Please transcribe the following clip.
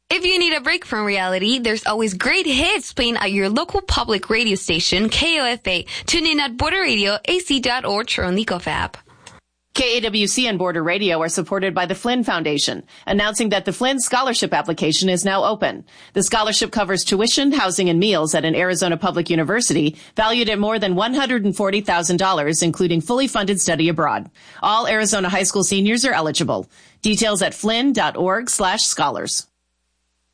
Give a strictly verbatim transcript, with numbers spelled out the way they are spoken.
If you need a break from reality, there's always great hits playing at your local public radio station, K O F A. Tune in at border radio a c dot org or on the Ecof app. K A W C and Border Radio are supported by the Flynn Foundation, announcing that the Flynn Scholarship application is now open. The scholarship covers tuition, housing, and meals at an Arizona public university valued at more than one hundred forty thousand dollars, including fully funded study abroad. All Arizona high school seniors are eligible. Details at flynn dot org slash scholars.